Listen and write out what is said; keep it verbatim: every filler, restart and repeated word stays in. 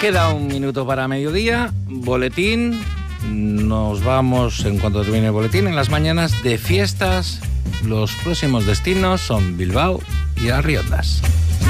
Queda un minuto para mediodía, boletín. Nos vamos, en cuanto termine el boletín, en las mañanas de fiestas. Los próximos destinos son Bilbao y Arriondas.